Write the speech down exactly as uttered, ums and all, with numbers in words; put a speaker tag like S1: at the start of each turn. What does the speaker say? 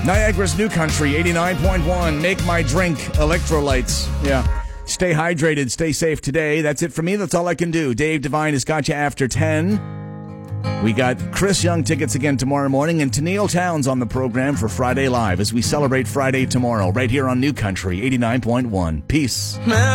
S1: Niagara's New Country, eighty-nine point one. Make my drink, electrolytes. Yeah. Stay hydrated, stay safe today. That's it for me. That's all I can do. Dave Devine has got you after ten. We got Chris Young tickets again tomorrow morning, and Tennille Towns on the program for Friday Live as we celebrate Friday tomorrow, right here on New Country, eighty-nine point one. Peace.